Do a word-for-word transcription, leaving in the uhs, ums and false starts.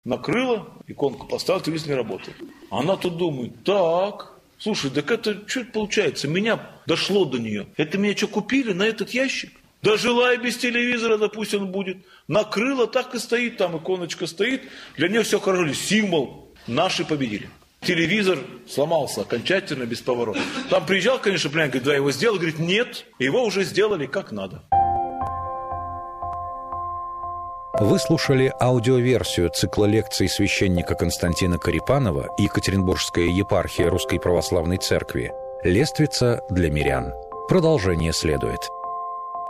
Накрыла, иконку поставила, телевизор не работает. Она тут думает, так, слушай, так это что получается? Меня дошло до нее. Это меня что, купили на этот ящик? Дожила и без телевизора, допустим, он будет. Накрыла, так и стоит, там иконочка стоит. Для нее все хорошо, символ. Наши победили. Телевизор сломался окончательно, без поворота. Там приезжал, конечно, племянник, говорит, да, его сделали. Говорит, нет, его уже сделали как надо. Вы слушали аудиоверсию цикла лекций священника Константина Корепанова «Екатеринбургская епархия Русской Православной Церкви. Лествица для мирян». Продолжение следует.